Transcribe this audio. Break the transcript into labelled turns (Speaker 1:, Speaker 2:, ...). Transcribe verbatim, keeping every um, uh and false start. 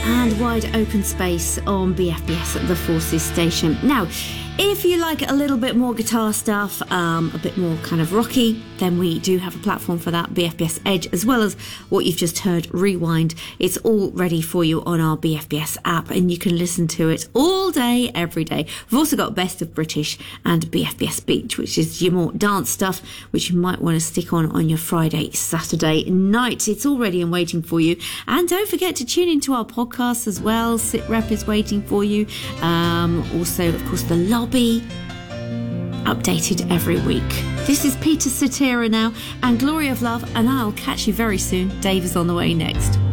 Speaker 1: and Wide Open Space on B F B S at the Forces station. Now, if you like a little bit more guitar stuff, um, a bit more kind of rocky, then we do have a platform for that, B F B S Edge, as well as what you've just heard, Rewind. It's all ready for you on our B F B S app, and you can listen to it all day, every day. We've also got Best of British and B F B S Beach, which is your more dance stuff, which you might want to stick on on your Friday, Saturday night. It's all ready and waiting for you. And don't forget to tune into our podcasts as well. SitRep is waiting for you. Um, also, of course, the Lobby, updated every week. This is Peter Cetera now and Glory of Love, and I'll catch you very soon. Dave is on the way next.